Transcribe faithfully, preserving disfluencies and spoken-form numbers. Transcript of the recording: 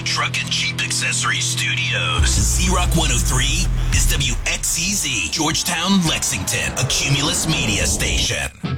Food Truck and Jeep Accessory Studios. Z-Rock one oh three is W X C Z, Georgetown, Lexington, a Cumulus media station.